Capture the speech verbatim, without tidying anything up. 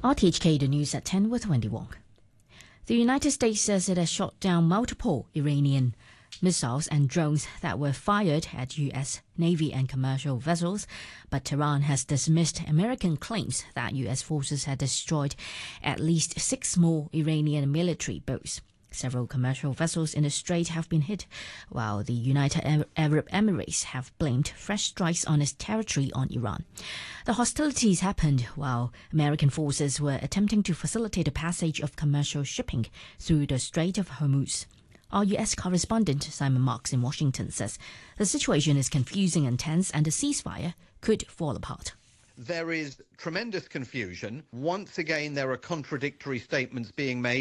R T H K, the news at ten with Wendy Wong. The United States says it has shot down multiple Iranian missiles and drones that were fired at U S Navy and commercial vessels, but Tehran has dismissed American claims that U S forces had destroyed at least six more Iranian military boats. Several commercial vessels in the strait have been hit, while the United Arab Emirates have blamed fresh strikes on its territory on Iran. The hostilities happened while American forces were attempting to facilitate the passage of commercial shipping through the Strait of Hormuz. Our U S correspondent Simon Marks in Washington says the situation is confusing and tense and the ceasefire could fall apart. There is tremendous confusion. Once again, there are contradictory statements being made.